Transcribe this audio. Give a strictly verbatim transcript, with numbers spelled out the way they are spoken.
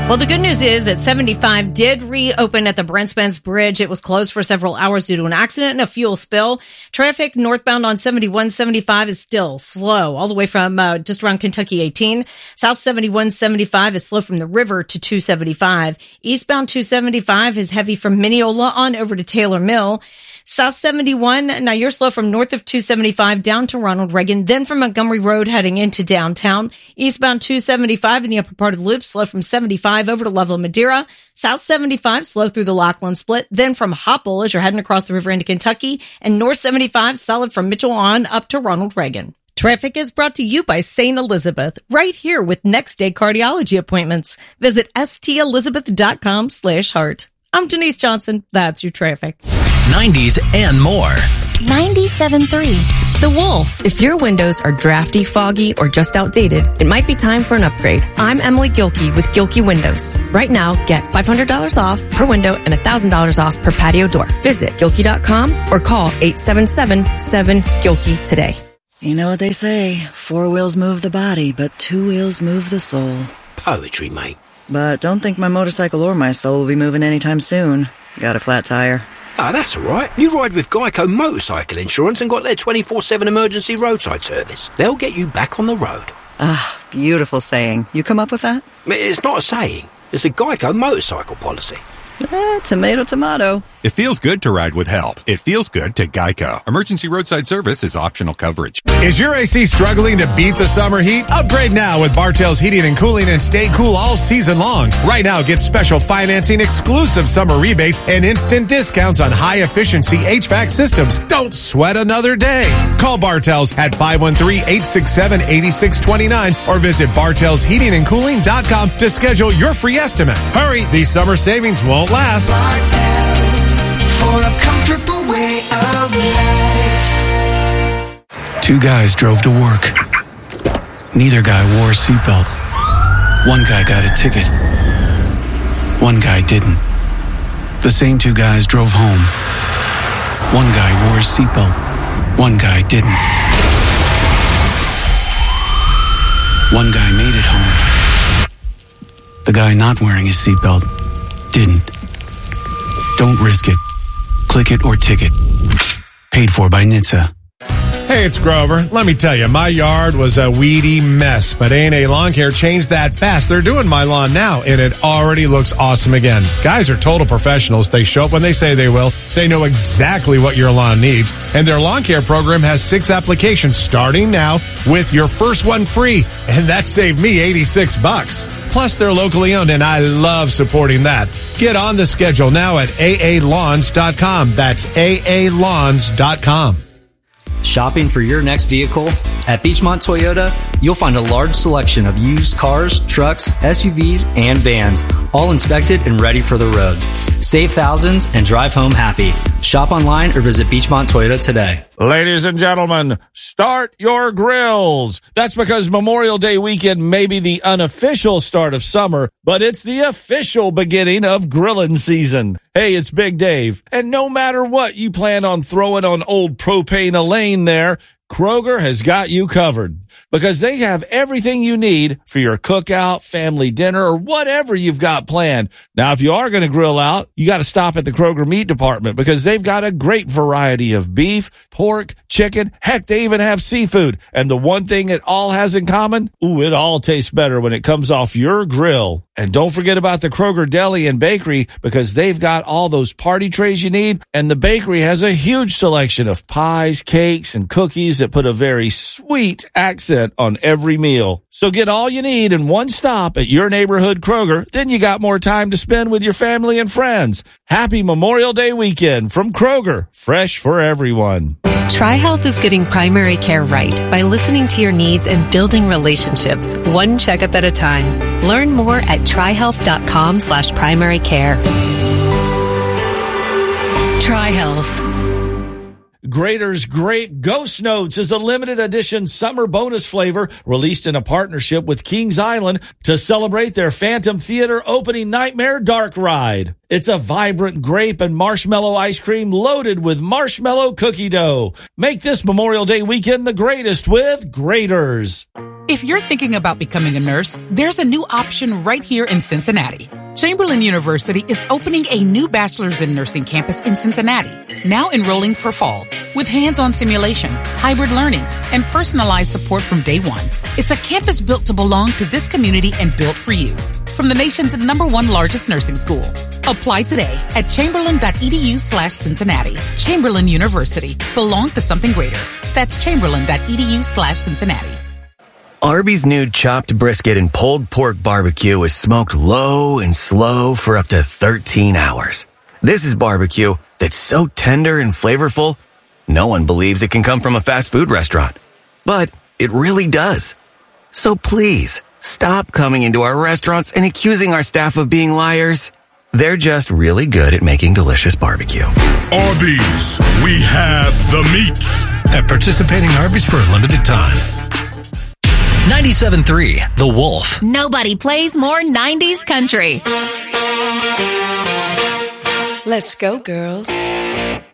Well, the good news is that seventy-five did reopen at the Brent Spence Bridge. It was closed for several hours due to an accident and a fuel spill. Traffic northbound on seventy-one seventy-five is still slow, all the way from uh, just around Kentucky eighteen. South seventy-one seventy-five is slow from the river to two seventy-five. Eastbound two seventy-five is heavy from Mineola on over to Taylor Mill. South seventy-one, now you're slow from north of two seventy-five down to Ronald Reagan, then from Montgomery Road heading into downtown. Eastbound two seventy-five in the upper part of the loop, slow from seventy-five over to Level Madeira. South seventy-five, slow through the Lachlan Split, then from Hopple as you're heading across the river into Kentucky. And North seventy-five, solid from Mitchell on up to Ronald Reagan. Traffic is brought to you by Saint Elizabeth, right here with next day cardiology appointments. Visit stelizabeth.com slash heart. I'm Denise Johnson. That's your traffic. nineties and more. ninety-seven point three The Wolf. If your windows are drafty, foggy, or just outdated, it might be time for an upgrade. I'm Emily Gilkey with Gilkey Windows. Right now, get five hundred dollars off per window and one thousand dollars off per patio door. Visit Gilkey dot com or call eight seven seven, seven, Gilkey today. You know what they say, four wheels move the body, but two wheels move the soul. Poetry, mate. But don't think my motorcycle or my soul will be moving anytime soon. Got a flat tire. Ah, that's all right. You ride with Geico Motorcycle Insurance and got their twenty-four seven emergency roadside service. They'll get you back on the road. Ah, beautiful saying. You come up with that? It's not a saying. It's a Geico motorcycle policy. Eh, tomato, tomato. It feels good to ride with help. It feels good to Geico. Emergency roadside service is optional coverage. Is your A C struggling to beat the summer heat? Upgrade now with Bartell's Heating and Cooling and stay cool all season long. Right now, get special financing, exclusive summer rebates, and instant discounts on high-efficiency H V A C systems. Don't sweat another day. Call Bartell's at five one three, eight six seven, eight six two nine or visit bartells heating and cooling dot com to schedule your free estimate. Hurry, these summer savings won't last. Bartell's, for a comfortable way of life. Two guys drove to work. Neither guy wore a seatbelt. One guy got a ticket. One guy didn't. The same two guys drove home. One guy wore a seatbelt. One guy didn't. One guy made it home. The guy not wearing his seatbelt didn't. Don't risk it. Click it or ticket. Paid for by N H T S A. Hey, it's Grover. Let me tell you, my yard was a weedy mess, but A and A Lawn Care changed that fast. They're doing my lawn now, and it already looks awesome again. Guys are total professionals. They show up when they say they will. They know exactly what your lawn needs, and their lawn care program has six applications starting now with your first one free, and that saved me eighty-six bucks. Plus, they're locally owned, and I love supporting that. Get on the schedule now at A A lawns dot com. That's A A lawns dot com. Shopping for your next vehicle? At Beachmont Toyota, you'll find a large selection of used cars, trucks, S U Vs, and vans, all inspected and ready for the road. Save thousands and drive home happy. Shop online or visit Beachmont Toyota today. Ladies and gentlemen, start your grills. That's because Memorial Day weekend may be the unofficial start of summer, but it's the official beginning of grilling season. Hey, it's Big Dave, and no matter what you plan on throwing on old propane Elaine there, Kroger has got you covered because they have everything you need for your cookout, family dinner, or whatever you've got planned. Now, if you are going to grill out, you got to stop at the Kroger meat department because they've got a great variety of beef, pork, chicken. Heck, they even have seafood. And the one thing it all has in common, ooh, it all tastes better when it comes off your grill. And don't forget about the Kroger Deli and Bakery because they've got all those party trays you need. And the bakery has a huge selection of pies, cakes, and cookies that put a very sweet accent on every meal. So get all you need in one stop at your neighborhood Kroger. Then you got more time to spend with your family and friends. Happy Memorial Day weekend from Kroger. Fresh for everyone. TriHealth is getting primary care right by listening to your needs and building relationships one checkup at a time. Learn more at TriHealth.com slash primary care. TriHealth. Grater's Grape Ghost Notes is a limited edition summer bonus flavor released in a partnership with Kings Island to celebrate their Phantom Theater opening Nightmare Dark ride. It's a vibrant grape and marshmallow ice cream loaded with marshmallow cookie dough. Make this Memorial Day weekend the greatest with Grater's. If you're thinking about becoming a nurse, there's a new option right here in Cincinnati. Chamberlain University is opening a new bachelor's in nursing campus in Cincinnati, now enrolling for fall, with hands-on simulation, hybrid learning, and personalized support from day one. It's a campus built to belong to this community and built for you. From the nation's number one largest nursing school. Apply today at chamberlain.edu slash Cincinnati. Chamberlain University. Belong to something greater. That's chamberlain.edu slash Cincinnati. Arby's new chopped brisket and pulled pork barbecue is smoked low and slow for up to thirteen hours. This is barbecue that's so tender and flavorful, no one believes it can come from a fast food restaurant. But it really does. So please, stop coming into our restaurants and accusing our staff of being liars. They're just really good at making delicious barbecue. Arby's, we have the meats. At participating Arby's for a limited time. ninety-seven point three The Wolf. Nobody plays more nineties country. Let's go, girls.